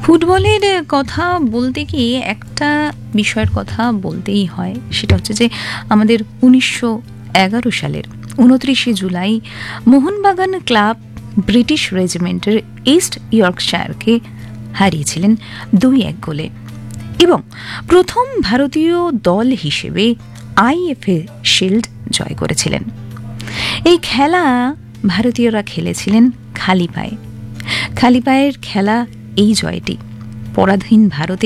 ফুটবলের কথা বলতে গিয়ে একটা বিষয়ের কথা বলতেই হয়, সেটা হচ্ছে যে আমাদের 1911 সালের 29শে July Mohun Bagan club British রেজিমেন্টের east ইয়র্কশায়ারকে হারিয়েছিলেন 2-1 গোলে এবং প্রথম ভারতীয় দল হিসেবে আইএফএ শিল্ড জয় করেছিলেন। এই খেলা ভারতীয়রা খেলেছিলেন খালি পায়ে। খালি পায়ের খেলা এই জয়টি পরাধীন ভারতে